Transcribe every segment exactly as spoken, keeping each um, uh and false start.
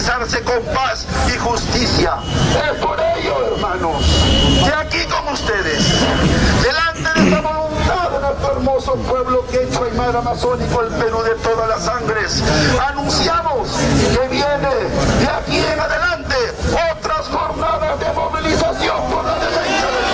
realizarse con paz y justicia. Es por ello, hermanos, que aquí con ustedes, delante de esta voluntad de nuestro hermoso pueblo quechua y mar amazónico, el Perú de todas las sangres, anunciamos que viene de aquí en adelante otras jornadas de movilización por la defensa del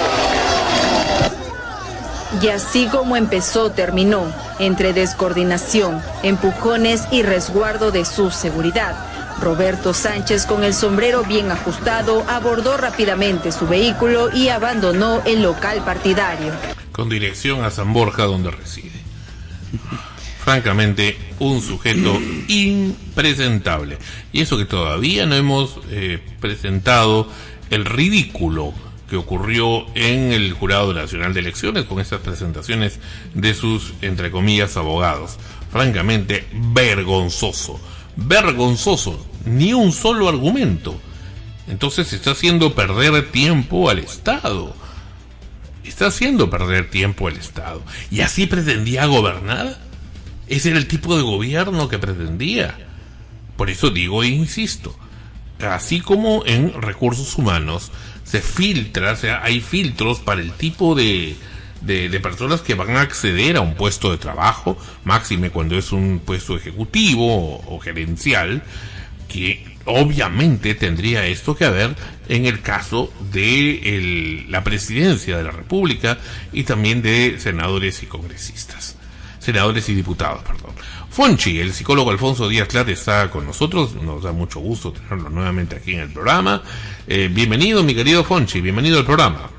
Y así como empezó, terminó, entre descoordinación, empujones y resguardo de su seguridad. Roberto Sánchez, con el sombrero bien ajustado, abordó rápidamente su vehículo y abandonó el local partidario. Con dirección a San Borja, donde reside. Francamente, un sujeto impresentable. Y eso que todavía no hemos eh, presentado el ridículo que ocurrió en el Jurado Nacional de Elecciones con estas presentaciones de sus, entre comillas, abogados. Francamente, vergonzoso. Vergonzoso. Ni un solo argumento. Entonces está haciendo perder tiempo al Estado. Está haciendo perder tiempo al Estado. ¿Y así pretendía gobernar? Ese era el tipo de gobierno que pretendía. Por eso digo e insisto, así como en recursos humanos se filtra, o sea, hay filtros para el tipo de, de, de personas que van a acceder a un puesto de trabajo, máxime cuando es un puesto ejecutivo o, o gerencial, que obviamente tendría esto que ver en el caso de el, la presidencia de la República y también de senadores y congresistas, senadores y diputados, perdón. Fonchi, el psicólogo Alfonso Díaz Clat, está con nosotros. Nos da mucho gusto tenerlo nuevamente aquí en el programa. Eh, bienvenido, mi querido Fonchi, bienvenido al programa.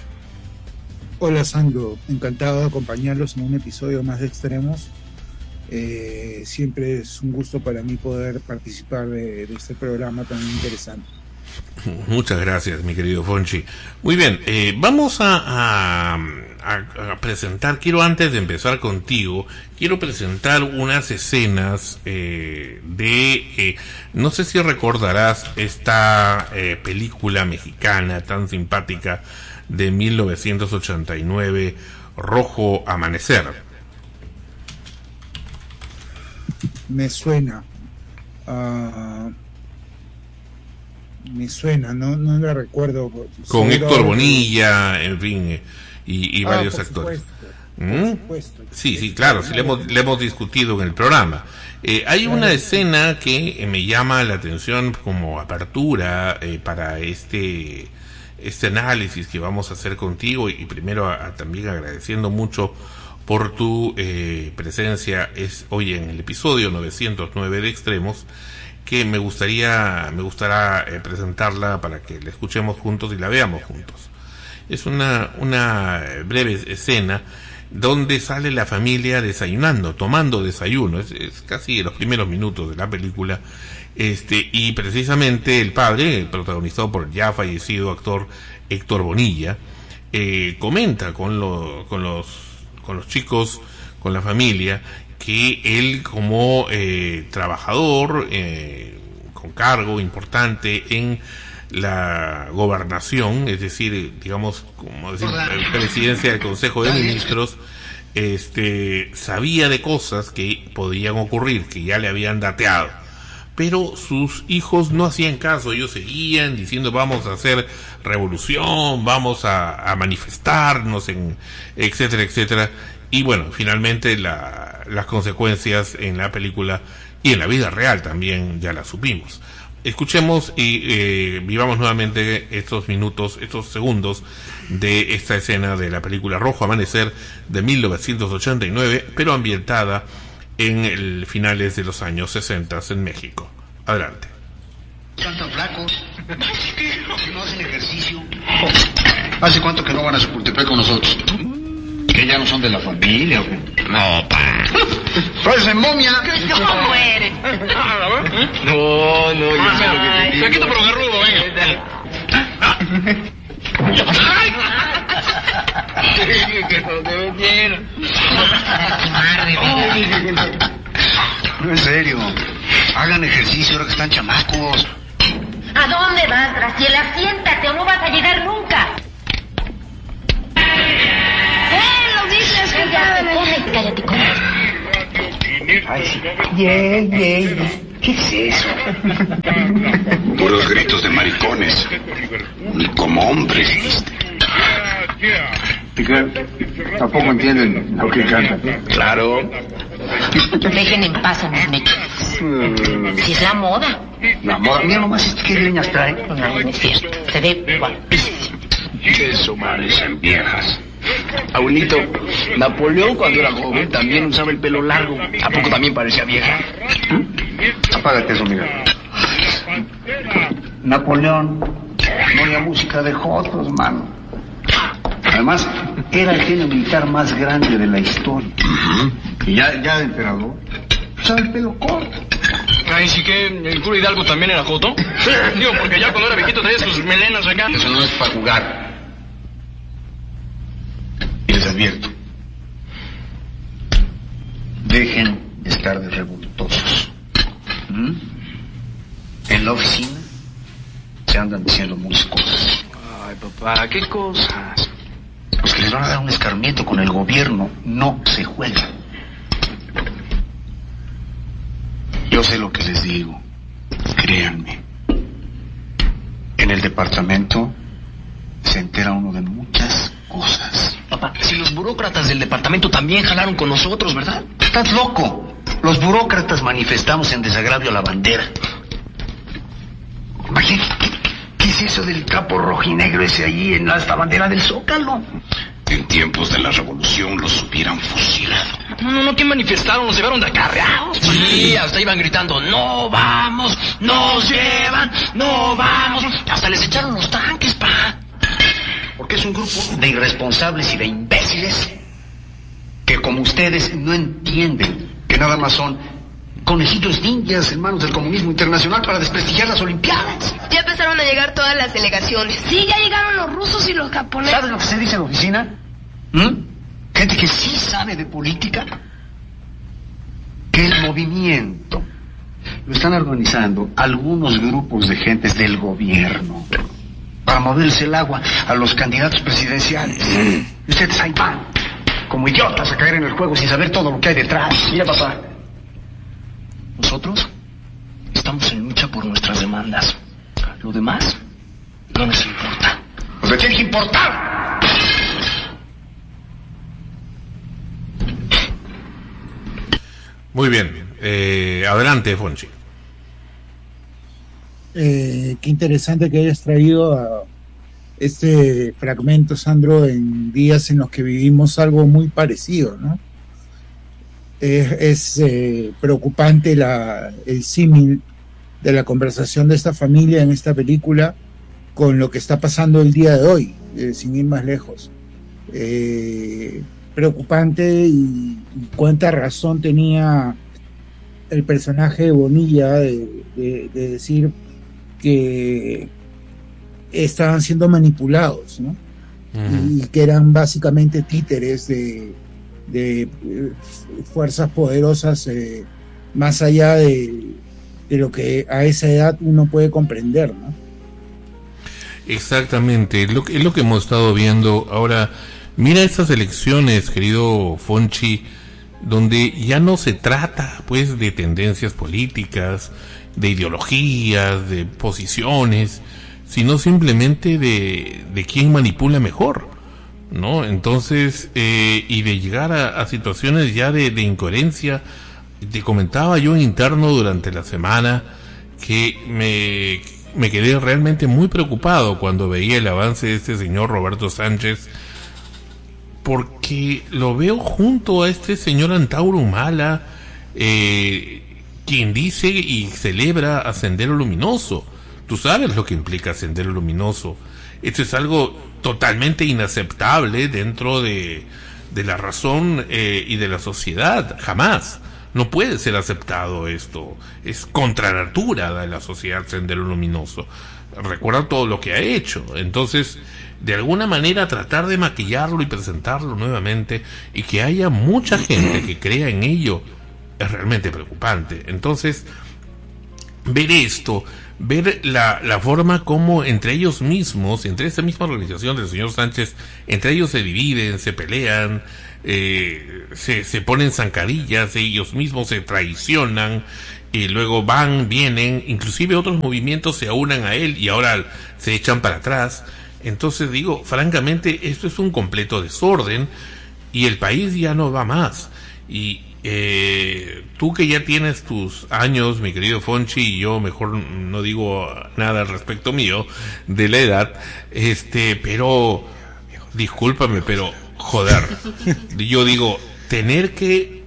Hola, Sandro, encantado de acompañarlos en un episodio más de Extremos. Eh, siempre es un gusto para mí poder participar de, de este programa tan interesante. Muchas gracias, mi querido Fonchi. Muy bien, eh, vamos a, a, a, a presentar, quiero antes de empezar contigo, quiero presentar unas escenas eh, de, eh, no sé si recordarás esta eh, película mexicana tan simpática de mil novecientos ochenta y nueve, Rojo Amanecer. Me suena. Uh... Me suena, no no la recuerdo. Con Héctor Bonilla, en fin, y, y ah, varios actores. ¿Mm? Por supuesto. Sí, sí, claro, sí, le hemos, le hemos discutido en el programa. Eh, hay claro, una escena que me llama la atención como apertura eh, para este este análisis que vamos a hacer contigo, y primero a, a también agradeciendo mucho por tu eh, presencia es hoy en el episodio novecientos nueve de Extremos, que me gustaría, me gustará eh, presentarla para que la escuchemos juntos y la veamos juntos. Es una, una breve escena donde sale la familia desayunando, tomando desayuno, es, es casi los primeros minutos de la película, este, y precisamente el padre, protagonizado por el ya fallecido actor Héctor Bonilla, eh, comenta con, lo, con los, con los chicos, con la familia, que él como eh, trabajador eh, con cargo importante en la gobernación, es decir, digamos, como decir, presidencia del Consejo de Ministros, este, sabía de cosas que podían ocurrir, que ya le habían dateado, pero sus hijos no hacían caso. Ellos seguían diciendo vamos a hacer revolución, vamos a, a manifestarnos, en etcétera, etcétera. Y bueno, finalmente la, las consecuencias en la película y en la vida real también ya las supimos. Escuchemos y eh, vivamos nuevamente estos minutos, estos segundos de esta escena de la película Rojo Amanecer de mil novecientos ochenta y nueve, pero ambientada en el finales de los años sesenta en México. Adelante. Están tan flacos, si no hacen ejercicio. ¿Hace cuánto que no van a Chapultepec con nosotros? ¿Que ya no son de la familia o qué? No, pa. Parecen momia. ¿Cómo eres? No, no, yo sé lo que te digo. Paquito Progarrudo, venga. Que no te metieron. No, en serio. Hagan ejercicio ahora que están chamacos. ¿A dónde vas, Graciela? Siéntate o no vas a llegar nunca. Cállate, come, cállate, come. Ay, sí. Yey, yey. ¿Qué es eso? Puros gritos de maricones. Ni como hombres, ¿viste? Tampoco entienden lo que cantan. Claro. Dejen en paz a los mecos. Si es la moda. La moda, mira nomás qué greñas trae. No, no es cierto. Se ve guapísimo. Eso parecen viejas. Abuelito, Napoleón cuando era joven también usaba el pelo largo. ¿A poco también parecía vieja? ¿Mm? Apágate eso, mira. Napoleón no oía música de jotos, mano. Además, era el genio militar más grande de la historia. Y ya, ya de emperador, usaba el pelo corto. Ay, sí que el cura Hidalgo también era joto. Digo, porque ya cuando era viejito traía sus melenas acá. Eso no es para jugar. Y les advierto, dejen de estar de revoltosos. ¿Mm? En la oficina se andan diciendo muchas cosas. Ay, papá, ¿qué cosas? Los que les van a dar un escarmiento con el gobierno no se juegan. Yo sé lo que les digo, créanme. En el departamento se entera uno de muchas cosas. Papá, si los burócratas del departamento también jalaron con nosotros, ¿verdad? Estás loco. Los burócratas manifestamos en desagravio a la bandera. Oye, ¿qué, qué es eso del capo rojinegro ese allí en la, esta bandera del Zócalo? En tiempos de la revolución los hubieran fusilado. No, no, no, que manifestaron, los llevaron de acarreados. Sí, hasta iban gritando, no vamos, nos llevan, no vamos. Hasta les echaron los tanques, pa. Porque es un grupo de irresponsables y de imbéciles que, como ustedes, no entienden que nada más son conejitos ninjas en manos del comunismo internacional para desprestigiar las Olimpiadas. Ya empezaron a llegar todas las delegaciones. Sí, ya llegaron los rusos y los japoneses. ¿Sabes lo que se dice en la oficina? ¿Mm? Gente que sí sabe de política. Que el movimiento lo están organizando algunos grupos de gentes del gobierno para moverse el agua a los candidatos presidenciales. Y ustedes ahí van, como idiotas, a caer en el juego sin saber todo lo que hay detrás. Mira, papá, nosotros estamos en lucha por nuestras demandas. Lo demás no nos importa. Pues me tiene que importar. Muy bien. Eh, adelante, Fonchi. Eh, qué interesante que hayas traído a este fragmento, Sandro, en días en los que vivimos algo muy parecido, ¿no? Es, es eh, preocupante la, el símil de la conversación de esta familia en esta película con lo que está pasando el día de hoy, eh, sin ir más lejos. Eh, preocupante y, y cuánta razón tenía el personaje de Bonilla de, de, de decir que estaban siendo manipulados, ¿no? Uh-huh. Y que eran básicamente títeres de, de eh, fuerzas poderosas eh, más allá de, de lo que a esa edad uno puede comprender, ¿no? Exactamente, es lo, es lo que hemos estado viendo. Ahora, mira estas elecciones, querido Fonchi, donde ya no se trata pues de tendencias políticas, de ideologías, de posiciones, sino simplemente de, de quién manipula mejor, ¿no? Entonces, eh, y de llegar a, a situaciones ya de, de incoherencia. Te comentaba yo en interno durante la semana que me, me quedé realmente muy preocupado cuando veía el avance de este señor Roberto Sánchez, porque lo veo junto a este señor Antauro Humala, eh, quien dice y celebra a Sendero Luminoso. Tú sabes lo que implica Sendero Luminoso. Esto es algo totalmente inaceptable dentro de, de la razón eh, y de la sociedad. Jamás. No puede ser aceptado esto. Es contra natura de la sociedad Sendero Luminoso. Recuerda todo lo que ha hecho. Entonces, de alguna manera tratar de maquillarlo y presentarlo nuevamente y que haya mucha gente que crea en ello es realmente preocupante. Entonces, ver esto, ver la, la forma como entre ellos mismos, entre esta misma organización del señor Sánchez, entre ellos se dividen, se pelean, eh, se, se ponen zancadillas, ellos mismos se traicionan, y luego van, vienen, inclusive otros movimientos se aunan a él y ahora se echan para atrás. Entonces digo, francamente, esto es un completo desorden y el país ya no va más. Y eh, tú que ya tienes tus años, mi querido Fonchi, y yo mejor no digo nada al respecto mío de la edad, este, pero discúlpame, pero joder, yo digo, tener que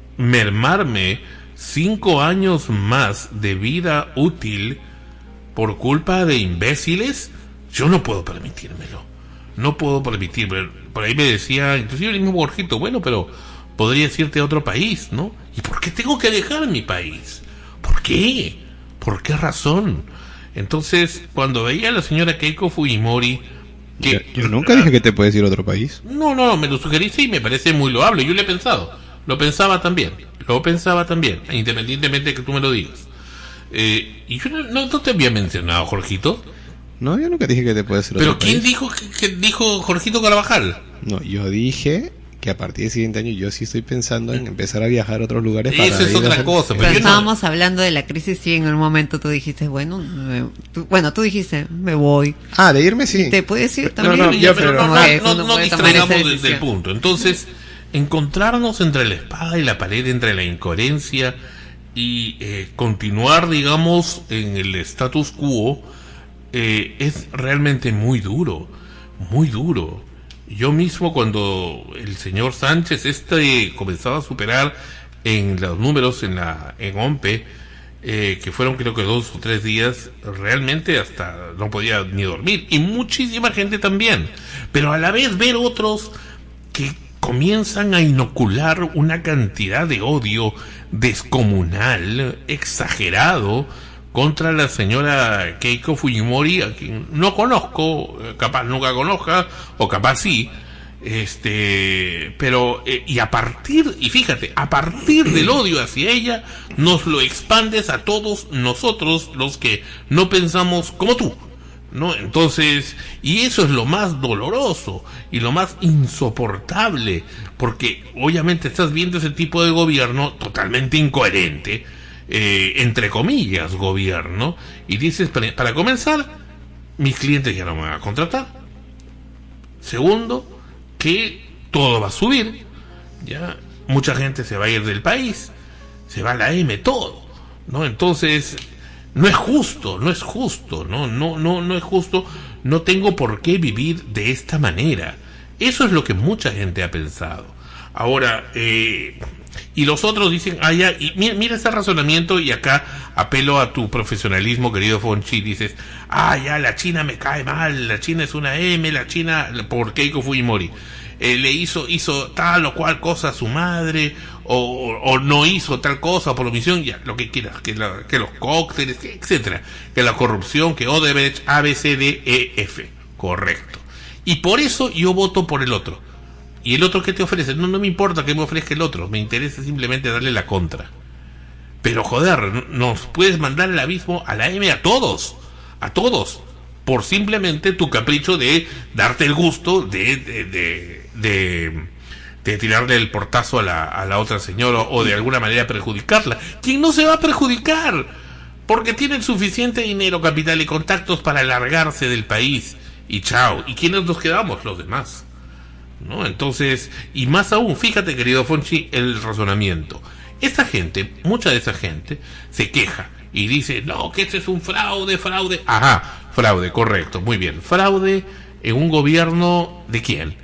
mermarme cinco años más de vida útil por culpa de imbéciles, yo no puedo permitírmelo. No puedo permitírmelo. Por ahí me decía, inclusive el mismo Borjito, bueno, pero podrías irte a otro país, ¿no? ¿Y por qué tengo que dejar mi país? ¿Por qué? ¿Por qué razón? Entonces, cuando veía a la señora Keiko Fujimori, que yo, yo nunca dije que te puedes ir a otro país. No, no, me lo sugeriste y me parece muy loable. Yo lo he pensado. Lo pensaba también. Lo pensaba también, independientemente de que tú me lo digas. Eh, y yo no, no, no te había mencionado, Jorgito. No, yo nunca dije que te puedes ir a ¿Pero otro quién país. dijo que, que dijo Jorgito Carvajal? No, yo dije que a partir del siguiente año yo sí estoy pensando en empezar a viajar a otros lugares. Para Eso es otra hacer... cosa. Pero estábamos no... hablando de la crisis y en un momento tú dijiste, bueno, me, tú, bueno, tú dijiste, me voy. Ah, de irme sí. ¿Te puedes ir también? No, no, ya, pero no, no, no, no, no distraigamos del del punto. Entonces, encontrarnos entre la espada y la pared, entre la incoherencia y eh, continuar, digamos, en el status quo, eh, es realmente muy duro, muy duro. Yo mismo, cuando el señor Sánchez este comenzaba a superar en los números en la en OMPE, eh, que fueron creo que dos o tres días, realmente hasta no podía ni dormir, y muchísima gente también, pero a la vez ver otros que comienzan a inocular una cantidad de odio descomunal, exagerado, contra la señora Keiko Fujimori, a quien no conozco, capaz nunca conozca, o capaz sí, este, pero, eh, y a partir, y fíjate, a partir del odio hacia ella, nos lo expandes a todos nosotros, los que no pensamos como tú, ¿no? Entonces, y eso es lo más doloroso, y lo más insoportable, porque obviamente estás viendo ese tipo de gobierno totalmente incoherente, Eh, entre comillas, gobierno, y dices, para, para comenzar, mis clientes ya no me van a contratar. Segundo, que todo va a subir, ya mucha gente se va a ir del país, se va a la M, todo, ¿no? Entonces, no es justo, no es justo, no, no, no, no es justo, no tengo por qué vivir de esta manera. Eso es lo que mucha gente ha pensado. Ahora, eh, y los otros dicen, ah, ya, y mira, mira ese razonamiento, y acá apelo a tu profesionalismo, querido Fonchi, dices, ah, ya, la China me cae mal, la China es una M, la China, por Keiko Fujimori, eh, le hizo, hizo tal o cual cosa a su madre, o, o, o no hizo tal cosa por omisión, ya, lo que quieras, que, la, que los cócteles, etcétera, que la corrupción, que Odebrecht, A, B, C, D, E, F, correcto. Y por eso yo voto por el otro. ¿Y el otro qué te ofrece? No, no me importa que me ofrezca el otro, me interesa simplemente darle la contra. Pero joder, nos puedes mandar al abismo, a la M, a todos, a todos, por simplemente tu capricho de darte el gusto de de, de, de, de tirarle el portazo a la, a la otra señora, o de alguna manera perjudicarla. ¿Quién no se va a perjudicar? Porque tienen suficiente dinero, capital y contactos para alargarse del país, y chao. ¿Y quiénes nos quedamos? Los demás, ¿no? Entonces, y más aún, fíjate, querido Fonchi, el razonamiento. Esta gente, mucha de esa gente, se queja y dice, no, que este es un fraude, fraude. Ajá, fraude, correcto, muy bien. Fraude en un gobierno ¿de quién?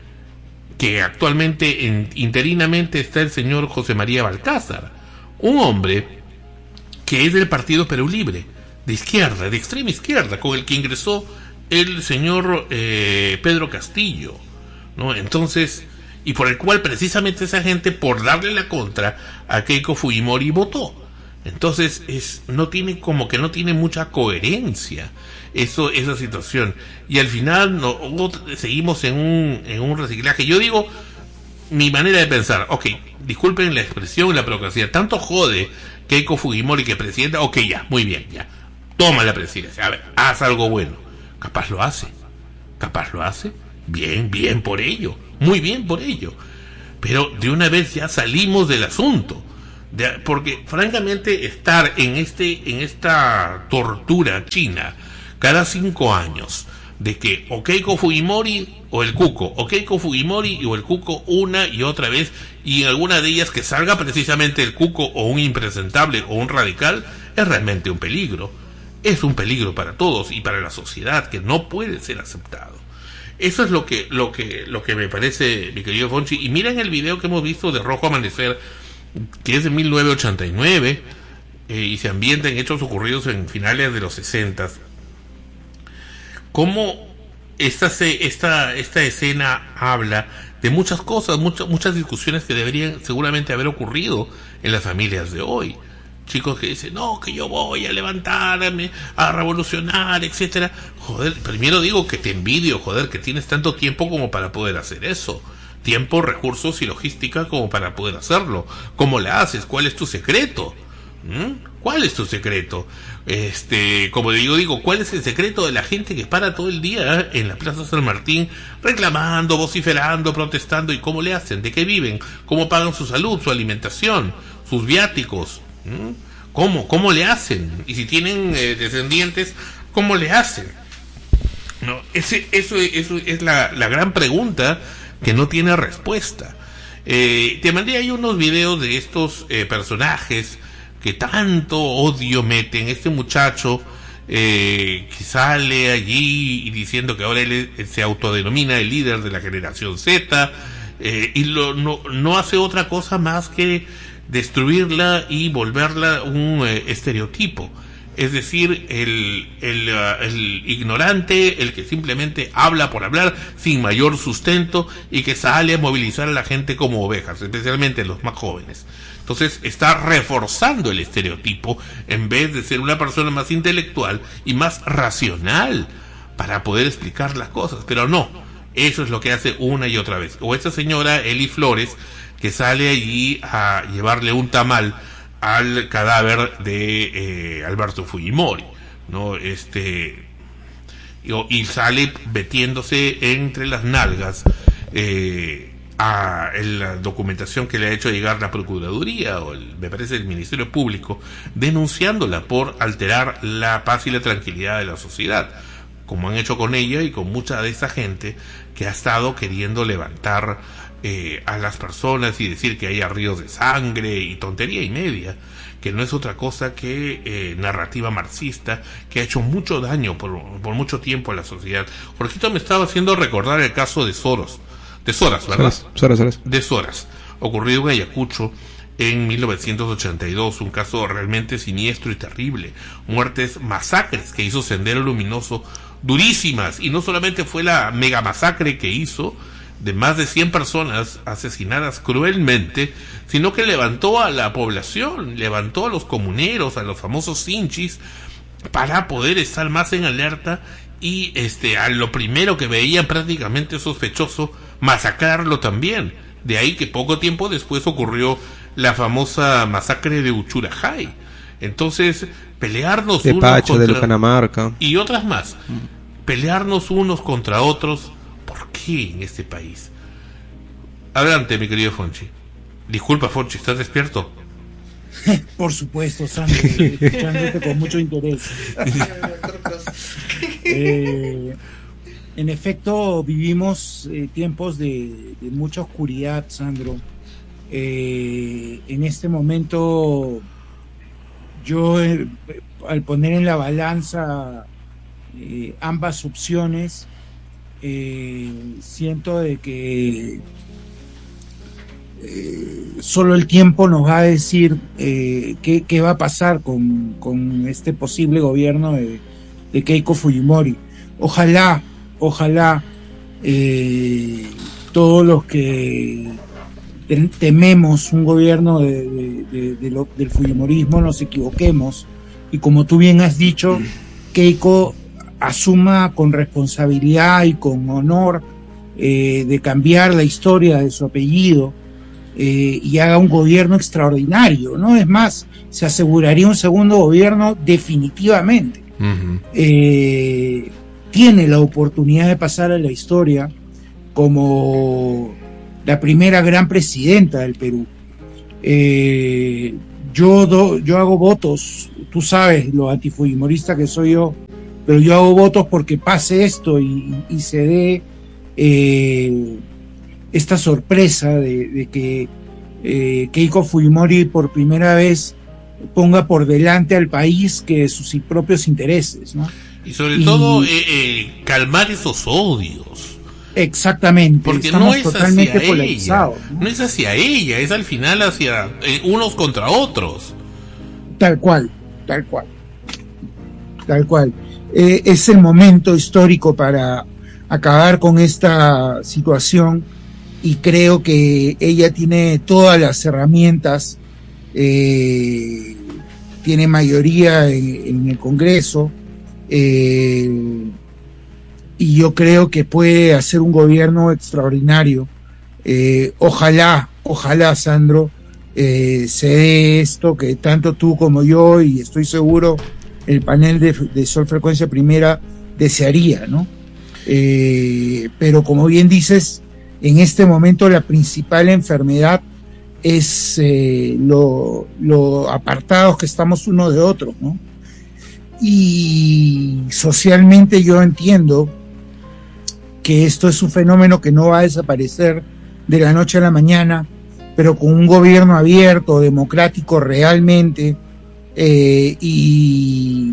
Que actualmente, en, interinamente, está el señor José María Balcázar, un hombre que es del Partido Perú Libre, de izquierda, de extrema izquierda, con el que ingresó el señor eh, Pedro Castillo, ¿no? Entonces, y por el cual precisamente esa gente, por darle la contra a Keiko Fujimori, votó. Entonces, es no tiene, como que no tiene mucha coherencia eso, esa situación, y al final no, seguimos en un, en un reciclaje. Yo digo, mi manera de pensar, ok, disculpen la expresión, la procracia, tanto jode Keiko Fujimori que presidenta, ok, ya, muy bien, ya, toma la presidencia, a ver, haz algo bueno. Capaz lo hace, capaz lo hace, bien, bien por ello, muy bien por ello, pero de una vez ya salimos del asunto, de, porque francamente estar en este, en esta tortura china cada cinco años, de que o Keiko Fujimori o el Cuco, o Keiko Fujimori o el Cuco una y otra vez, y en alguna de ellas que salga precisamente el Cuco o un impresentable o un radical, es realmente un peligro. Es un peligro para todos y para la sociedad que no puede ser aceptado. Eso es lo que lo que lo que me parece, mi querido Fonchi. Y miren el video que hemos visto de Rojo Amanecer, que es de mil novecientos ochenta y nueve, eh, y se ambienta en hechos ocurridos en finales de los sesenta. Cómo esta esta esta escena habla de muchas cosas, muchas muchas discusiones que deberían seguramente haber ocurrido en las familias de hoy. Chicos que dicen, no, que yo voy a levantarme, a revolucionar, etcétera. Joder, primero digo que te envidio, joder, que tienes tanto tiempo como para poder hacer eso. Tiempo, recursos y logística como para poder hacerlo. ¿Cómo le haces? ¿Cuál es tu secreto? ¿Mm? ¿Cuál es tu secreto? Este, como digo, digo, ¿cuál es el secreto de la gente que para todo el día en la Plaza San Martín reclamando, vociferando, protestando? ¿Y cómo le hacen? ¿De qué viven? ¿Cómo pagan su salud, su alimentación, sus viáticos? ¿Cómo? ¿Cómo le hacen? Y si tienen eh, descendientes, ¿cómo le hacen? No, ese, eso, eso es la, la gran pregunta que no tiene respuesta. Eh, te mandé ahí unos videos de estos eh, personajes que tanto odio meten. Este muchacho eh, que sale allí y diciendo que ahora él se autodenomina el líder de la generación Z, eh, y lo, no, no hace otra cosa más que destruirla y volverla un eh, estereotipo, es decir, el, el, uh, el ignorante, el que simplemente habla por hablar sin mayor sustento y que sale a movilizar a la gente como ovejas, especialmente los más jóvenes. Entonces está reforzando el estereotipo en vez de ser una persona más intelectual y más racional para poder explicar las cosas, pero no, eso es lo que hace una y otra vez. O esta señora Eli Flores, que sale allí a llevarle un tamal al cadáver de eh, Alberto Fujimori, ¿no? Este, y, y sale metiéndose entre las nalgas eh, a la documentación que le ha hecho llegar la Procuraduría, o el, me parece el Ministerio Público, denunciándola por alterar la paz y la tranquilidad de la sociedad, como han hecho con ella y con mucha de esa gente que ha estado queriendo levantar Eh, a las personas y decir que hay ríos de sangre y tontería y media, que no es otra cosa que eh, narrativa marxista que ha hecho mucho daño por, por mucho tiempo a la sociedad. Jorgito me estaba haciendo recordar el caso de Soros, de Soras, ¿verdad? Soras, Soras. De Soras, ocurrido en Ayacucho en mil novecientos ochenta y dos, un caso realmente siniestro y terrible, muertes, masacres que hizo Sendero Luminoso, durísimas, y no solamente fue la mega masacre que hizo de más de cien personas asesinadas cruelmente, sino que levantó a la población, levantó a los comuneros, a los famosos hinchis, para poder estar más en alerta y este a lo primero que veían prácticamente sospechoso, masacrarlo también. De ahí que poco tiempo después ocurrió la famosa masacre de Uchurajay. Entonces, pelearnos de unos Pacho, contra... de Lujanamarca y otras más, pelearnos unos contra otros. ¿Por qué en este país? Adelante, mi querido Fonchi. Disculpa, Fonchi, ¿estás despierto? Por supuesto, Sandro, escuchándote con mucho interés. eh, en efecto, vivimos eh, tiempos de, de mucha oscuridad, Sandro. Eh, en este momento, yo, eh, al poner en la balanza eh, ambas opciones, Eh, siento de que eh, solo el tiempo nos va a decir eh, qué, qué va a pasar con, con este posible gobierno de, de Keiko Fujimori. Ojalá, ojalá eh, todos los que tememos un gobierno de, de, de, de lo, del Fujimorismo nos equivoquemos y, como tú bien has dicho, Keiko asuma con responsabilidad y con honor eh, de cambiar la historia de su apellido, eh, y haga un gobierno extraordinario, ¿no? Es más, se aseguraría un segundo gobierno definitivamente. Uh-huh. Eh, tiene la oportunidad de pasar a la historia como la primera gran presidenta del Perú. Eh, yo, do, yo hago votos, tú sabes lo antifujimorista que soy yo, pero yo hago votos porque pase esto y, y se dé eh, esta sorpresa de, de que eh, Keiko Fujimori por primera vez ponga por delante al país que sus propios intereses, ¿no? Y sobre y, todo eh, eh, calmar esos odios. Exactamente. Porque no es hacia ella, ¿no? no es hacia ella, es al final hacia eh, unos contra otros. Tal cual, tal cual, tal cual. Eh, es el momento histórico para acabar con esta situación y creo que ella tiene todas las herramientas, eh, tiene mayoría en, en el Congreso, eh, y yo creo que puede hacer un gobierno extraordinario. Eh, ojalá, ojalá, Sandro, eh, se dé esto que tanto tú como yo, y estoy seguro el panel de, de Sol Frecuencia Primera desearía, ¿no? Eh, pero como bien dices, en este momento la principal enfermedad es eh, lo, lo apartados que estamos uno de otro, ¿no? Y socialmente yo entiendo que esto es un fenómeno que no va a desaparecer de la noche a la mañana, pero con un gobierno abierto, democrático realmente, eh, y,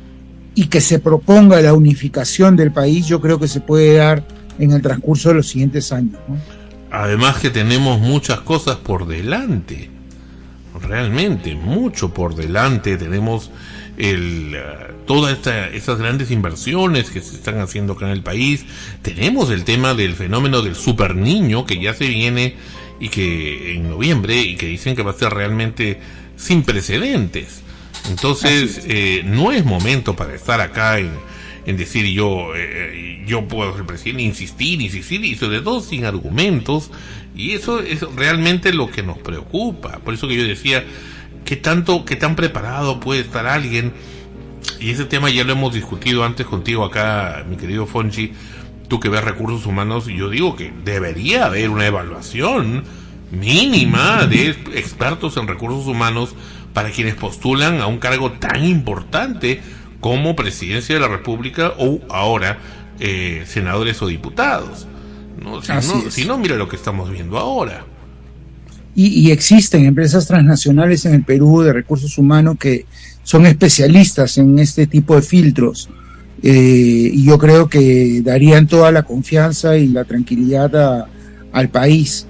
y que se proponga la unificación del país, yo creo que se puede dar en el transcurso de los siguientes años, ¿no? Además que tenemos muchas cosas por delante, realmente mucho por delante. Tenemos el uh, todas esta, esas grandes inversiones que se están haciendo acá en el país. Tenemos el tema del fenómeno del super niño que ya se viene y que en noviembre, y que dicen que va a ser realmente sin precedentes. Entonces eh, no es momento para estar acá en, en decir yo eh, yo puedo ser presidente, insistir, insistir, y sobre todo sin argumentos, y eso es realmente lo que nos preocupa. Por eso que yo decía, ¿qué tanto, qué tan preparado puede estar alguien? Y ese tema ya lo hemos discutido antes contigo acá, mi querido Fonchi, tú que ves recursos humanos, y yo digo que debería haber una evaluación mínima de expertos en recursos humanos para quienes postulan a un cargo tan importante como presidencia de la República o ahora eh, senadores o diputados. ¿No? Si, no, si no, mira lo que estamos viendo ahora. Y, y existen empresas transnacionales en el Perú de recursos humanos que son especialistas en este tipo de filtros, eh, y yo creo que darían toda la confianza y la tranquilidad a, al país.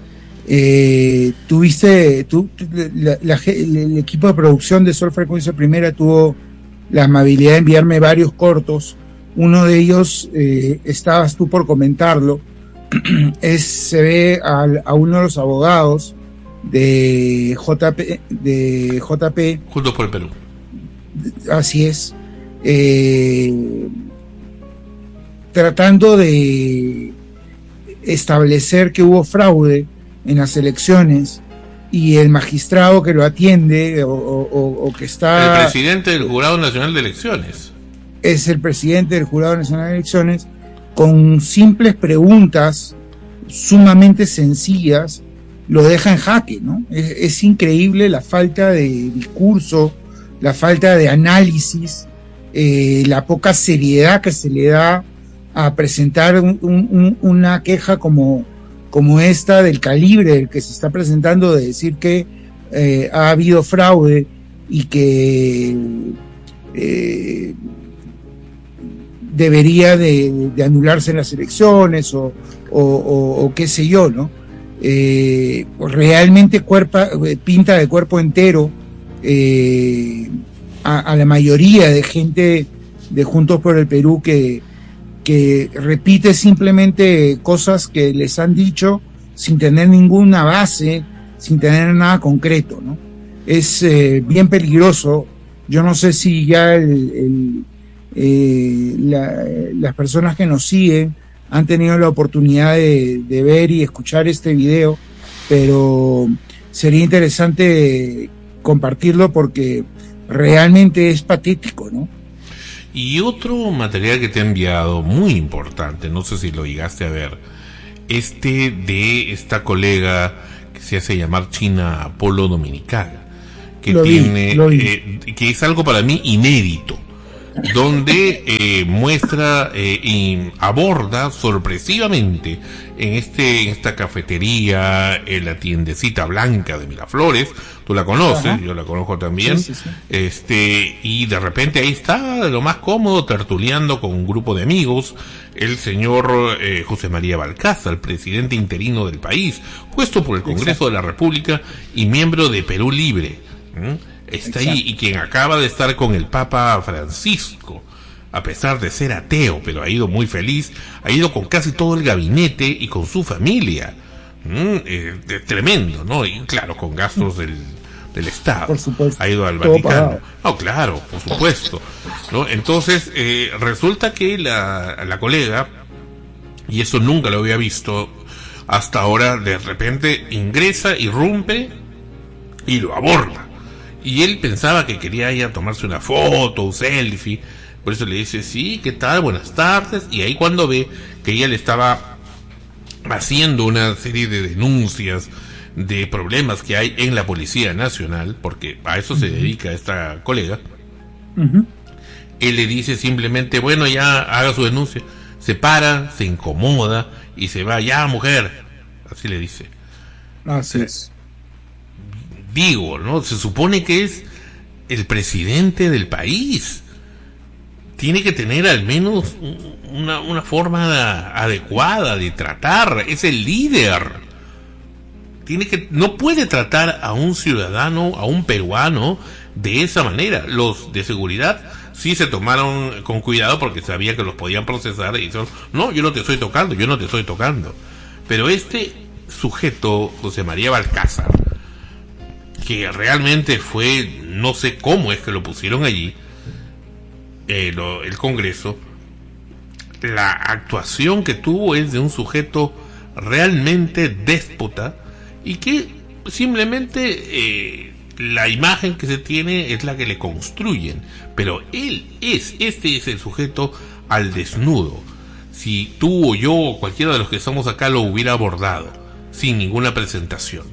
Eh, tuviste, tú, la, la, el equipo de producción de Sol Frecuencia Primera tuvo la amabilidad de enviarme varios cortos. Uno de ellos, eh, estabas tú por comentarlo, es, se ve a, a uno de los abogados de J P, de J P Juntos por el Perú. Así es, eh, tratando de establecer que hubo fraude en las elecciones, y el magistrado que lo atiende o, o, o que está... El presidente del Jurado Nacional de Elecciones. Es el presidente del Jurado Nacional de Elecciones, con simples preguntas sumamente sencillas, lo deja en jaque, ¿no? Es, es increíble la falta de discurso, la falta de análisis, eh, la poca seriedad que se le da a presentar un, un, una queja como, como esta, del calibre del que se está presentando, de decir que eh, ha habido fraude y que eh, debería de, de anularse en las elecciones o, o, o, o qué sé yo, ¿no? Eh, realmente cuerpa, pinta de cuerpo entero eh, a, a la mayoría de gente de Juntos por el Perú que, que repite simplemente cosas que les han dicho sin tener ninguna base, sin tener nada concreto, ¿no? Es eh, bien peligroso. Yo no sé si ya el, el, eh, la, las personas que nos siguen han tenido la oportunidad de, de ver y escuchar este video, pero sería interesante compartirlo porque realmente es patético, ¿no? Y otro material que te he enviado, muy importante, no sé si lo llegaste a ver, este de esta colega que se hace llamar China Apolo Dominical, que lo tiene, vi, lo vi. Eh, que es algo para mí inédito, donde eh, muestra eh, y aborda sorpresivamente en este en esta cafetería, en la tiendecita blanca de Miraflores. Tú la conoces, ajá, yo la conozco también. Sí, sí, sí. Este, y de repente ahí está, de lo más cómodo, tertuleando con un grupo de amigos, el señor eh, José María Balcázar, presidente interino del país, puesto por el Congreso Exacto. de la República y miembro de Perú Libre. ¿Mm? Está Exacto. ahí, y quien acaba de estar con el Papa Francisco, a pesar de ser ateo, pero ha ido muy feliz, ha ido con casi todo el gabinete y con su familia. ¿Mm? Eh, de, tremendo, ¿no? Y claro, con gastos del, del Estado. Por supuesto. Ha ido al Todo Vaticano. pagado. No, claro, por supuesto. ¿No? Entonces, eh, resulta que la, la colega, y eso nunca lo había visto hasta ahora, de repente ingresa, irrumpe y lo aborda. Y él pensaba que quería ir a tomarse una foto, un selfie. Por eso le dice, sí, ¿qué tal? Buenas tardes. Y ahí cuando ve que ella le estaba haciendo una serie de denuncias de problemas que hay en la Policía Nacional, porque a eso uh-huh. se dedica esta colega, uh-huh. él le dice simplemente, bueno, ya haga su denuncia. Se para, se incomoda y se va, ya mujer. Así le dice. Así es. Digo, ¿no? Se supone que es el presidente del país. Tiene que tener al menos una, una forma adecuada de tratar. Es el líder. Tiene que, no puede tratar a un ciudadano, a un peruano, de esa manera. Los de seguridad sí se tomaron con cuidado porque sabían que los podían procesar y dijeron, no, yo no te estoy tocando, yo no te estoy tocando. Pero este sujeto, José María Balcázar, que realmente fue, no sé cómo es que lo pusieron allí, eh, lo, el Congreso, la actuación que tuvo es de un sujeto realmente déspota y que simplemente eh, la imagen que se tiene es la que le construyen, pero él es, este es el sujeto al desnudo. Si tú o yo o cualquiera de los que estamos acá lo hubiera abordado sin ninguna presentación,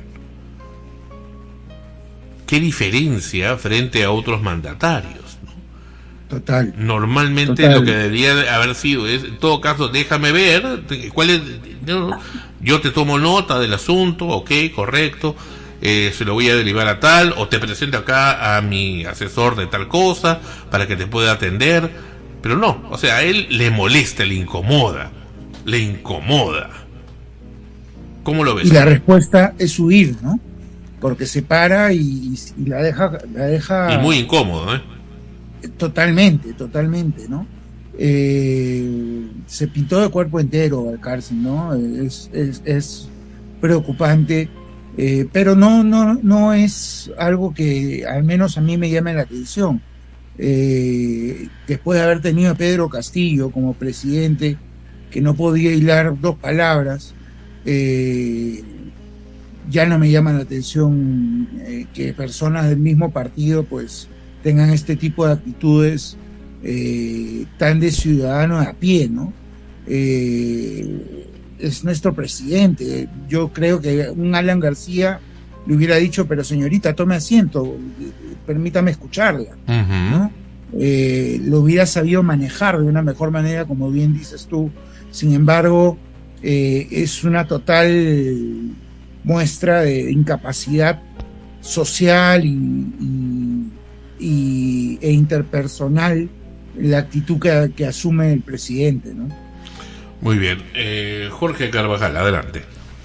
¿qué diferencia frente a otros mandatarios? ¿No? Total. Normalmente Total. Lo que debería haber sido es, en todo caso, déjame ver cuál es, no, yo te tomo nota del asunto, ok, correcto, eh, se lo voy a derivar a tal, o te presento acá a mi asesor de tal cosa para que te pueda atender, pero no, o sea, a él le molesta, le incomoda, le incomoda. ¿Cómo lo ves? Y la respuesta es huir, ¿no? Porque se para y, y la deja la deja y muy incómodo, ¿eh? Totalmente, totalmente, ¿no? Eh, se pintó de cuerpo entero al cárcel, ¿no? Es, es, es preocupante, eh, pero no, no, no es algo que al menos a mí me llame la atención. Eh, después de haber tenido a Pedro Castillo como presidente, que no podía hilar dos palabras, eh, ya no me llama la atención eh, que personas del mismo partido pues tengan este tipo de actitudes eh, tan de ciudadano a pie, ¿no? Eh, es nuestro presidente. Yo creo que un Alan García le hubiera dicho, pero señorita, tome asiento, permítame escucharla, uh-huh. ¿no? Eh, lo hubiera sabido manejar de una mejor manera, como bien dices tú. Sin embargo, eh, es una total muestra de incapacidad social y, y, y, e interpersonal la actitud que, que asume el presidente, ¿no? Muy bien, eh, Jorge Carvajal, adelante.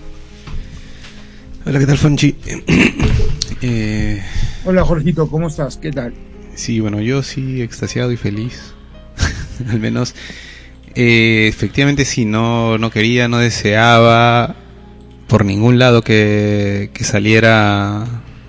Hola, ¿qué tal, Fonchi? eh... Hola, Jorgito, ¿cómo estás? ¿Qué tal? Sí, bueno, yo sí extasiado y feliz, al menos. Eh, efectivamente sí, no, no quería, no deseaba por ningún lado que, que saliera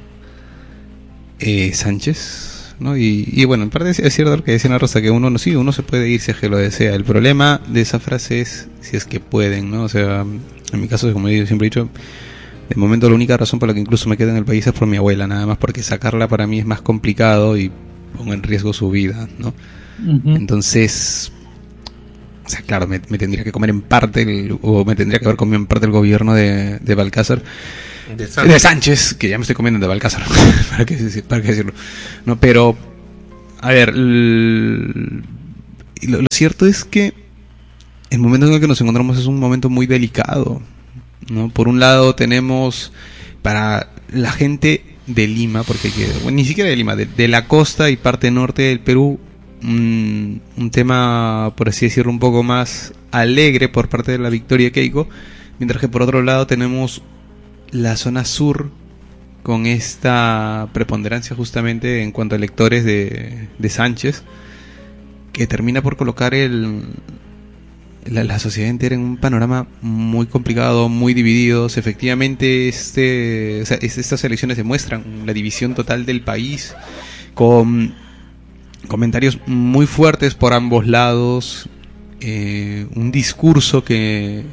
eh, Sánchez, ¿no? Y, y bueno, en parte es cierto lo que decía Ana Rosa, que uno no sí, uno se puede ir si es que lo desea. El problema de esa frase es si es que pueden, ¿no? O sea, en mi caso, como yo siempre he dicho, De momento la única razón por la que incluso me quedo en el país es por mi abuela, nada más porque sacarla para mí es más complicado y pongo en riesgo su vida, ¿no? Uh-huh. Entonces, o sea, claro, me, me tendría que comer en parte, el, o me tendría que haber comido en parte el gobierno de, de Balcázar, de Sánchez. de Sánchez, que ya me estoy comiendo de Balcázar, para qué para qué decirlo, no, pero a ver, el, lo, lo cierto es que el momento en el que nos encontramos es un momento muy delicado, ¿no? Por un lado tenemos para la gente de Lima, porque bueno, ni siquiera de Lima, de, de la costa y parte norte del Perú, un, un tema, por así decirlo, un poco más alegre por parte de la victoria de Keiko, mientras que por otro lado tenemos la zona sur con esta preponderancia justamente en cuanto a electores de, de Sánchez, que termina por colocar el La, la sociedad entera en un panorama muy complicado, muy divididos. Efectivamente, este, o sea, estas elecciones demuestran la división total del país, con comentarios muy fuertes por ambos lados, eh, un discurso que,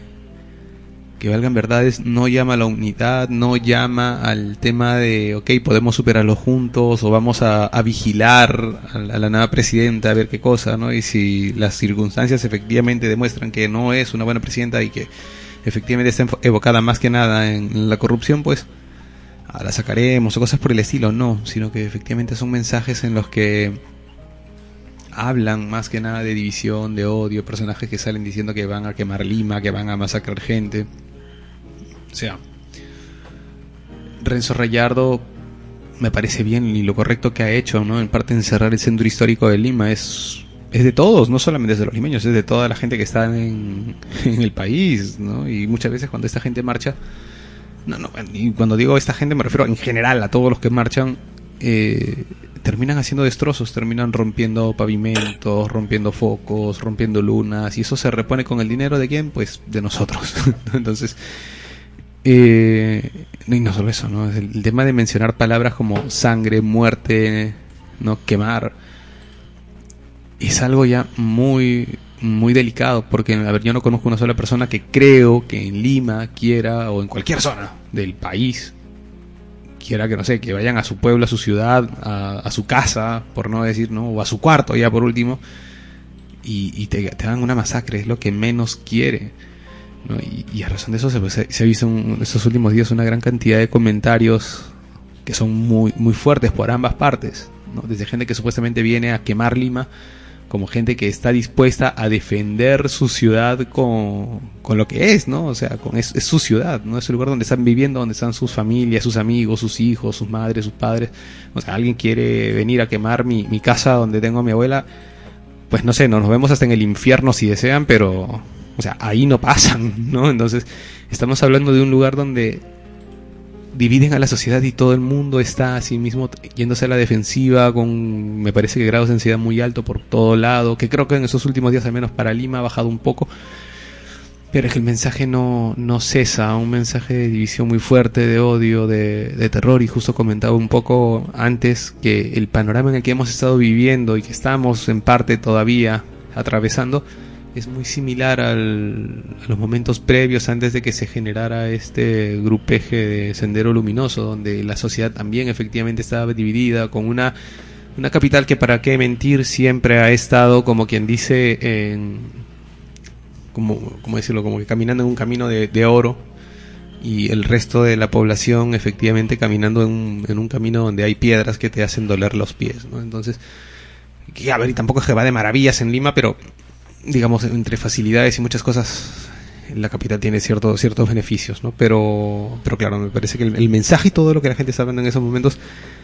que valgan verdades, no llama a la unidad, no llama al tema de, ok, podemos superarlo juntos, o vamos a, a vigilar a la, a la nueva presidenta a ver qué cosa, ¿no? Y si las circunstancias efectivamente demuestran que no es una buena presidenta y que efectivamente está evocada más que nada en la corrupción, pues la sacaremos o cosas por el estilo, no, sino que efectivamente son mensajes en los que hablan más que nada de división, de odio, personajes que salen diciendo que van a quemar Lima, que van a masacrar gente. O sea, Renzo Rayardo me parece bien y lo correcto que ha hecho, ¿no? En parte encerrar el centro histórico de Lima es, es de todos, no solamente de los limeños, es de toda la gente que está en, en el país, ¿no? Y muchas veces cuando esta gente marcha, no, no, y cuando digo esta gente me refiero en general a todos los que marchan, eh, terminan haciendo destrozos, terminan rompiendo pavimentos, rompiendo focos, rompiendo lunas, y eso se repone con el dinero de quién, pues de nosotros. Entonces, Eh, y no solo eso, ¿no? El, el tema de mencionar palabras como sangre, muerte, no, quemar, es algo ya muy muy delicado, porque a ver, yo no conozco una sola persona que creo que en Lima quiera, o en cualquier zona del país quiera, que no sé, que vayan a su pueblo, a su ciudad, a, a su casa, por no decir, no, o a su cuarto ya por último, y, y te, te hagan una masacre. Es lo que menos quiere, ¿no? Y, y a razón de eso se, se, se ha visto en estos últimos días una gran cantidad de comentarios que son muy muy fuertes por ambas partes, ¿no? Desde gente que supuestamente viene a quemar Lima, como gente que está dispuesta a defender su ciudad con, con lo que es, ¿no? O sea, con es, es su ciudad, ¿no? Es el lugar donde están viviendo, donde están sus familias, sus amigos, sus hijos, sus madres, sus padres. O sea, alguien quiere venir a quemar mi, mi casa donde tengo a mi abuela, pues no sé, nos vemos hasta en el infierno si desean, pero... O sea, ahí no pasan, ¿no? Entonces, estamos hablando de un lugar donde dividen a la sociedad y todo el mundo está así mismo yéndose a la defensiva con, me parece que grados de ansiedad muy alto por todo lado, que creo que en esos últimos días, al menos para Lima, ha bajado un poco, pero es que el mensaje no, no cesa, un mensaje de división muy fuerte, de odio, de, de terror. Y justo comentaba un poco antes que el panorama en el que hemos estado viviendo y que estamos en parte todavía atravesando es muy similar al, a los momentos previos antes de que se generara este grupeje de Sendero Luminoso, donde la sociedad también efectivamente estaba dividida, con una, una capital que, para qué mentir, siempre ha estado, como quien dice, en, como, como decirlo, como que caminando en un camino de, de oro, y el resto de la población efectivamente caminando en un, en un camino donde hay piedras que te hacen doler los pies, ¿no? Entonces, que, a ver, y tampoco es que va de maravillas en Lima, pero digamos, entre facilidades y muchas cosas, la capital tiene ciertos ciertos beneficios, ¿no? Pero, pero claro, me parece que el, el mensaje y todo lo que la gente está hablando en esos momentos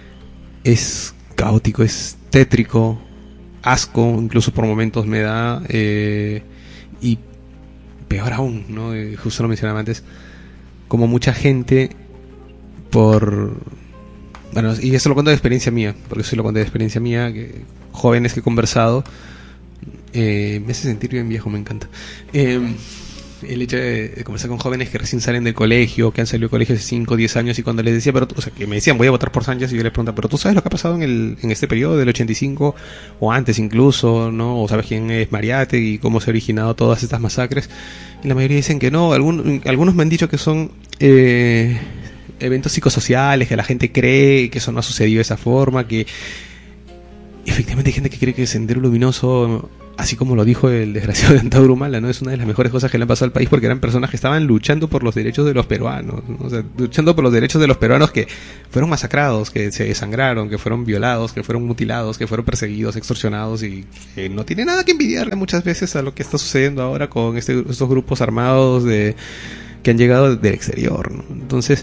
es caótico, es tétrico, asco, incluso por momentos me da, eh, y peor aún, ¿no? Eh, justo lo mencionaba antes, como mucha gente por... Bueno, y eso lo cuento de experiencia mía, porque eso lo cuento de experiencia mía, que jóvenes que he conversado, Eh, me hace sentir bien viejo, me encanta. Eh, el hecho de conversar con jóvenes que recién salen del colegio, que han salido del colegio hace cinco o diez años, y cuando les decía, pero, o sea, que me decían voy a votar por Sánchez, y yo les preguntaba, pero tú sabes lo que ha pasado en el en este periodo del ochenta y cinco o antes incluso, ¿no? O sabes quién es Mariátegui y cómo se ha originado todas estas masacres, y la mayoría dicen que no. Algun, algunos me han dicho que son eh, eventos psicosociales, que la gente cree que eso no ha sucedido de esa forma, que efectivamente hay gente que cree que el Sendero Luminoso, así como lo dijo el desgraciado de Antauro Humala, ¿no? Es una de las mejores cosas que le han pasado al país, porque eran personas que estaban luchando por los derechos de los peruanos, ¿no? O sea, luchando por los derechos de los peruanos que fueron masacrados, que se desangraron, que fueron violados, que fueron mutilados, que fueron perseguidos, extorsionados, y que no tiene nada que envidiarle muchas veces a lo que está sucediendo ahora con este, estos grupos armados de que han llegado del exterior, ¿no? Entonces,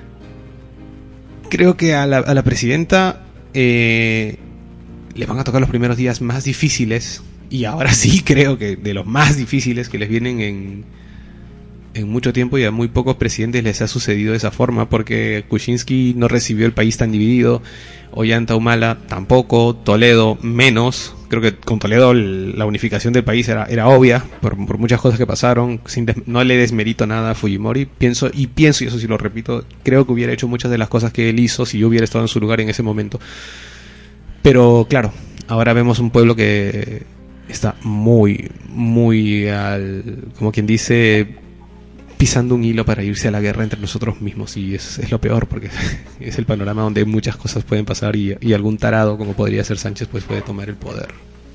creo que a la, a la presidenta eh, le van a tocar los primeros días más difíciles, y ahora sí creo que de los más difíciles que les vienen en, en mucho tiempo, y a muy pocos presidentes les ha sucedido de esa forma, porque Kuczynski no recibió el país tan dividido, Ollanta Humala tampoco, Toledo menos. Creo que con Toledo el, la unificación del país era, era obvia por, por muchas cosas que pasaron. Sin des, no le desmerito nada a Fujimori, pienso y pienso y eso sí lo repito, creo que hubiera hecho muchas de las cosas que él hizo si yo hubiera estado en su lugar en ese momento. Pero claro, ahora vemos un pueblo que está muy, muy al, como quien dice, pisando un hilo para irse a la guerra entre nosotros mismos, y es, es lo peor, porque es el panorama donde muchas cosas pueden pasar, y, y algún tarado como podría ser Sánchez pues puede tomar el poder.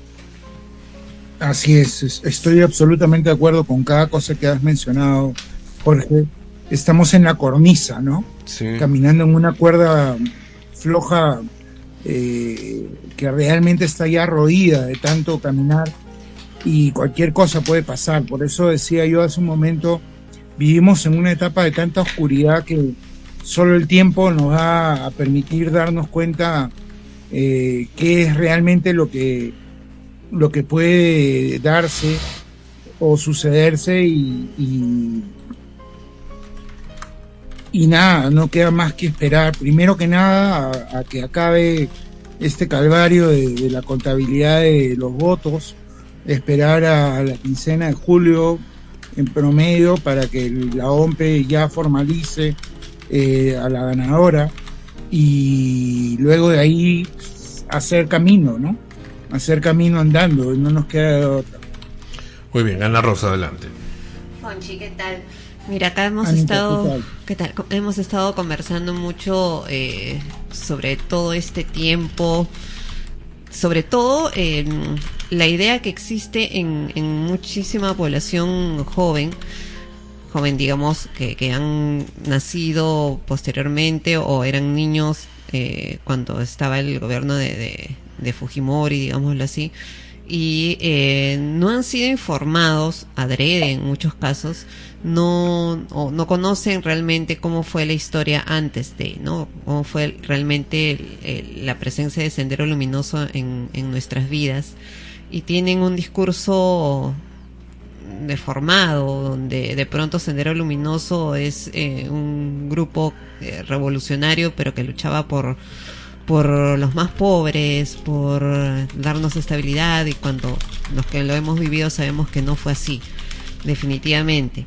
Así es, estoy absolutamente de acuerdo con cada cosa que has mencionado, Jorge. Estamos en la cornisa, ¿no? Sí. Caminando en una cuerda floja, eh, que realmente está ya roída de tanto caminar, y cualquier cosa puede pasar. Por eso decía yo hace un momento, vivimos en una etapa de tanta oscuridad que solo el tiempo nos va a permitir darnos cuenta eh, qué es realmente lo que lo que puede darse o sucederse, y, y, y nada, no queda más que esperar, primero que nada, a, a que acabe este calvario de, de la contabilidad de los votos, esperar a la quincena de julio en promedio para que la O M P E ya formalice eh, a la ganadora, y luego de ahí hacer camino, ¿no? Hacer camino andando, no nos queda de otra. Muy bien, Ana Rosa, adelante. Fonchi, ¿qué tal? Mira, acá hemos Anita, estado, ¿qué tal? ¿qué tal? Hemos estado conversando mucho eh, sobre todo este tiempo, sobre todo eh, la idea que existe en, en muchísima población joven, joven digamos, que, que han nacido posteriormente o eran niños eh, cuando estaba el gobierno de, de, de Fujimori, digámoslo así, y eh, no han sido informados adrede en muchos casos, no o no conocen realmente cómo fue la historia antes de, ¿no? Cómo fue realmente el, el, la presencia de Sendero Luminoso en, en nuestras vidas, y tienen un discurso deformado donde de pronto Sendero Luminoso es eh, un grupo eh, revolucionario, pero que luchaba por por los más pobres, por darnos estabilidad, y cuando los que lo hemos vivido sabemos que no fue así, definitivamente,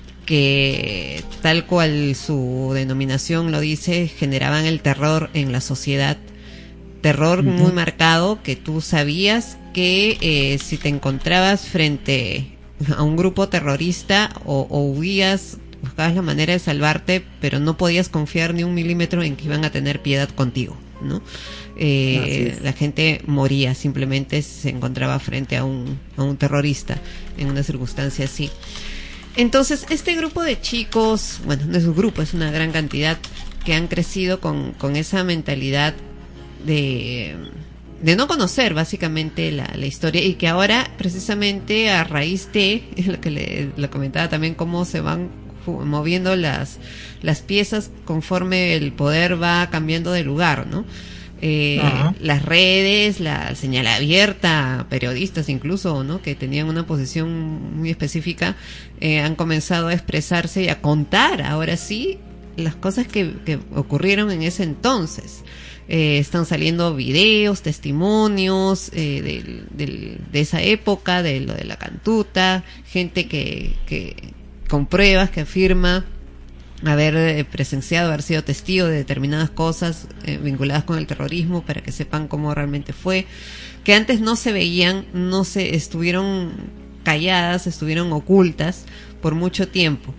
que tal cual su denominación lo dice, generaban el terror en la sociedad, terror uh-huh. muy marcado, que tú sabías que eh, si te encontrabas frente a un grupo terrorista o, o huías, buscabas la manera de salvarte, pero no podías confiar ni un milímetro en que iban a tener piedad contigo, ¿no? Eh, la gente moría simplemente si se encontraba frente a un, a un terrorista en una circunstancia así. Entonces, este grupo de chicos, bueno, no es un grupo, es una gran cantidad que han crecido con, con esa mentalidad de, de no conocer básicamente la, la historia, y que ahora, precisamente a raíz de lo que le, le comentaba también, cómo se van moviendo las, las piezas conforme el poder va cambiando de lugar, ¿no? Eh, las redes, la señal abierta, periodistas incluso, ¿no? Que tenían una posición muy específica, eh, han comenzado a expresarse y a contar ahora sí las cosas que, que ocurrieron en ese entonces. Eh, están saliendo videos, testimonios eh, del, del, de esa época, de lo de la cantuta, gente que, que con pruebas que afirma haber eh, presenciado, haber sido testigo de determinadas cosas eh, vinculadas con el terrorismo, para que sepan cómo realmente fue, que antes no se veían, no se estuvieron calladas, estuvieron ocultas por mucho tiempo.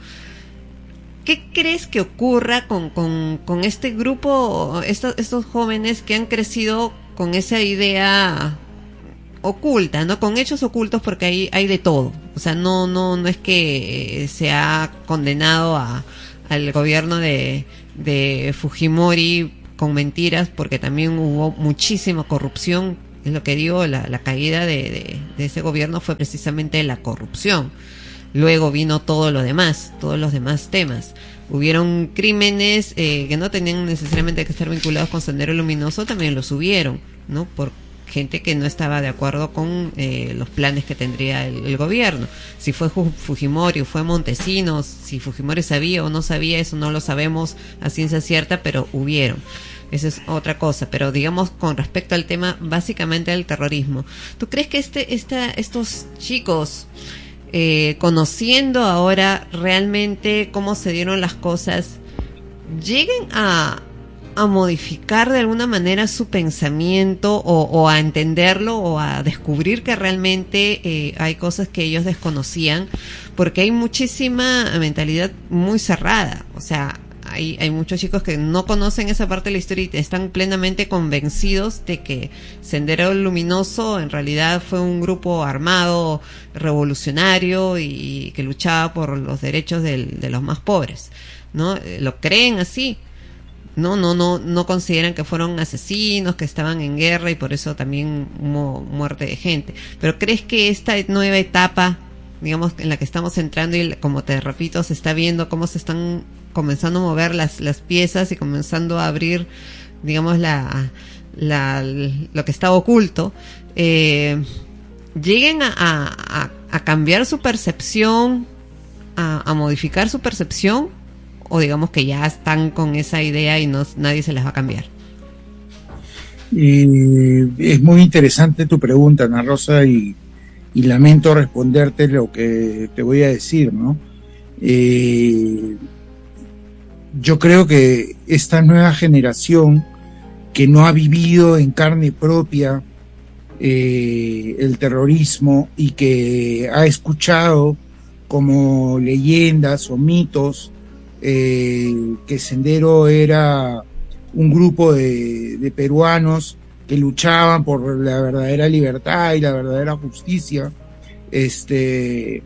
¿Qué crees que ocurra con, con, con este grupo, estos, estos jóvenes que han crecido con esa idea oculta, ¿no? Con hechos ocultos, porque hay, hay de todo. O sea, no, no, no es que se ha condenado a, al gobierno de, de Fujimori con mentiras, porque también hubo muchísima corrupción. Es lo que digo, la, la caída de, de, de ese gobierno fue precisamente la corrupción. Luego vino todo lo demás, todos los demás temas. Hubieron crímenes eh, que no tenían necesariamente que estar vinculados con Sendero Luminoso, también los hubieron, ¿no? Por gente que no estaba de acuerdo con eh, los planes que tendría el, el gobierno. Si fue Fujimori o fue Montesinos, si Fujimori sabía o no sabía, eso no lo sabemos a ciencia cierta, pero hubieron. Esa es otra cosa, pero digamos con respecto al tema básicamente del terrorismo. ¿Tú crees que este, esta, estos chicos... Eh, conociendo ahora realmente cómo se dieron las cosas, lleguen a, a modificar de alguna manera su pensamiento o, o a entenderlo o a descubrir que realmente eh, hay cosas que ellos desconocían? Porque hay muchísima mentalidad muy cerrada, o sea, Hay, hay muchos chicos que no conocen esa parte de la historia y están plenamente convencidos de que Sendero Luminoso en realidad fue un grupo armado, revolucionario y que luchaba por los derechos del, de los más pobres, ¿no? Lo creen así. No, no, no, no consideran que fueron asesinos, que estaban en guerra y por eso también hubo muerte de gente. Pero ¿crees que esta nueva etapa, digamos, en la que estamos entrando y como te repito, se está viendo cómo se están comenzando a mover las, las piezas y comenzando a abrir, digamos, la, la, lo que estaba oculto, eh, lleguen a, a, a cambiar su percepción, a, a modificar su percepción, o digamos que ya están con esa idea y no, nadie se las va a cambiar? Eh, es muy interesante tu pregunta, Ana Rosa, y, y lamento responderte lo que te voy a decir, ¿no? Eh, yo creo que esta nueva generación que no ha vivido en carne propia eh, el terrorismo y que ha escuchado como leyendas o mitos eh, que Sendero era un grupo de, de peruanos que luchaban por la verdadera libertad y la verdadera justicia, este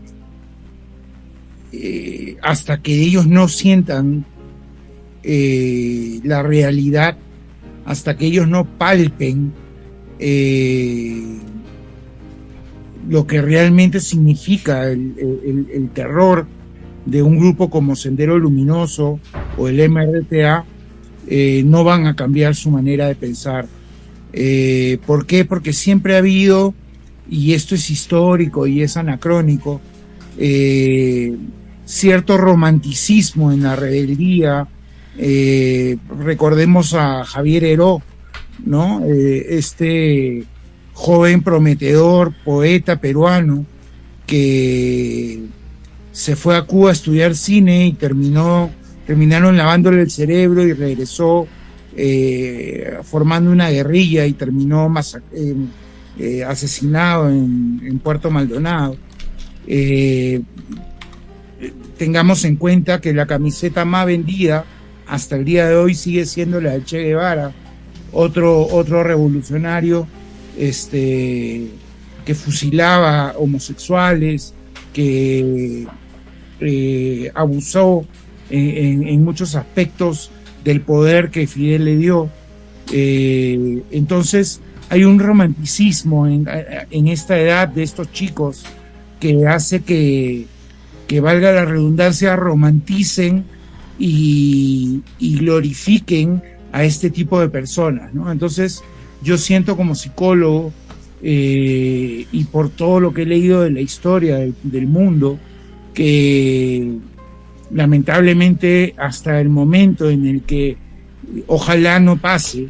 Eh, hasta que ellos no sientan eh, la realidad, hasta que ellos no palpen eh, lo que realmente significa el, el, el terror de un grupo como Sendero Luminoso o el M R T A, eh, no van a cambiar su manera de pensar. Eh, ¿Por qué? Porque siempre ha habido, y esto es histórico y es anacrónico, eh, cierto romanticismo en la rebeldía. Eh, recordemos a Javier Heró, ¿no? Eh, este joven prometedor, poeta peruano, que se fue a Cuba a estudiar cine y terminó, terminaron lavándole el cerebro y regresó eh, formando una guerrilla y terminó masac- eh, eh, asesinado en, en Puerto Maldonado. Eh, tengamos en cuenta que la camiseta más vendida hasta el día de hoy sigue siendo la de Che Guevara, otro, otro revolucionario este, que fusilaba homosexuales, que eh, abusó en, en, en muchos aspectos del poder que Fidel le dio. Eh, entonces hay un romanticismo en, en esta edad de estos chicos que hace que que valga la redundancia, romanticen y, y glorifiquen a este tipo de personas, ¿no? Entonces, yo siento como psicólogo eh, y por todo lo que he leído de la historia del, del mundo, que lamentablemente hasta el momento en el que ojalá no pase,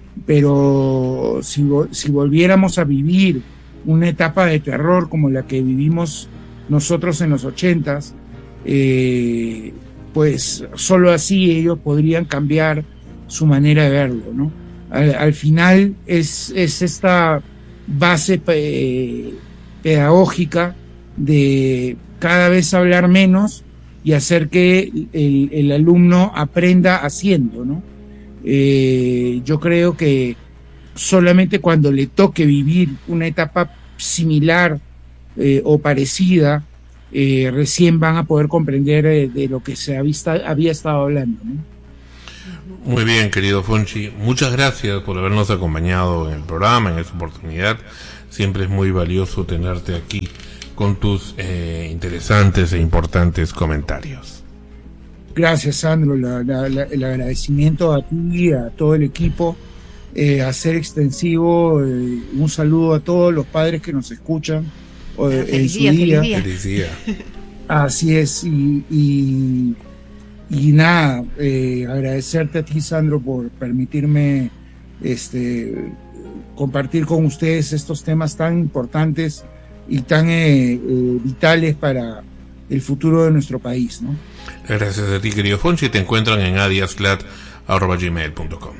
pero si, si volviéramos a vivir una etapa de terror como la que vivimos nosotros en los ochentas, eh, pues solo así ellos podrían cambiar su manera de verlo, ¿no? Al, al final es, es esta base eh, pedagógica de cada vez hablar menos y hacer que el, el alumno aprenda haciendo, ¿no? Eh, yo creo que solamente cuando le toque vivir una etapa similar eh, o parecida, eh, recién van a poder comprender eh, de lo que se había, había estado hablando, ¿no? Muy bien, querido Fonchi, muchas gracias por habernos acompañado en el programa, en esta oportunidad. Siempre es muy valioso tenerte aquí con tus eh, interesantes e importantes comentarios. Gracias, Sandro. La, la, la, el agradecimiento a ti, a todo el equipo, eh, a ser extensivo. Eh, un saludo a todos los padres que nos escuchan eh, en su día. Feliz día. Feliz día. Así es. Y, y, y nada, eh, agradecerte a ti, Sandro, por permitirme este, compartir con ustedes estos temas tan importantes y tan eh, eh, vitales para el futuro de nuestro país, ¿no? Gracias a ti, querido Fonchi. Te encuentran en adiasclat arroba gmail punto com.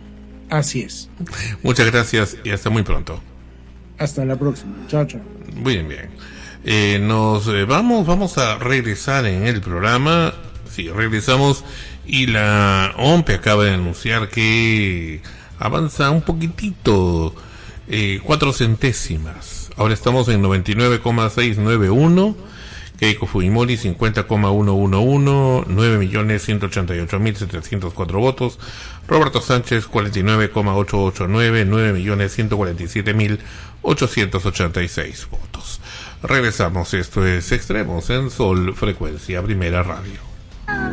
Así es. Muchas gracias y hasta muy pronto. Hasta la próxima. Chao, chao. Bien, bien. Eh, nos eh, vamos, vamos a regresar en el programa. Sí, regresamos y la O M P E acaba de anunciar que avanza un poquitito, eh, cuatro centésimas. Ahora estamos en noventa y nueve coma seiscientos noventa y uno. Keiko Fujimori cincuenta coma ciento once, nueve millones ciento ochenta y ocho mil setecientos cuatro votos. Roberto Sánchez cuarenta y nueve coma ochocientos ochenta y nueve, nueve millones ciento cuarenta y siete mil ochocientos ochenta y seis votos. Regresamos, esto es Extremos en Sol, Frecuencia Primera Radio.